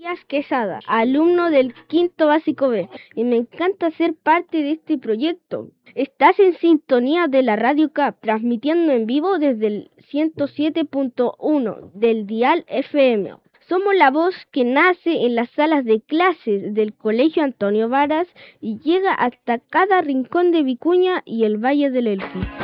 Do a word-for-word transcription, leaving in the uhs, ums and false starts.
Díaz Quesada, alumno del quinto básico B, y me encanta ser parte de este proyecto. Estás en sintonía de la Radio C A P, transmitiendo en vivo desde el ciento siete punto uno del dial F M. Somos la voz que nace en las salas de clases del Colegio Antonio Varas y llega hasta cada rincón de Vicuña y el Valle del Elqui.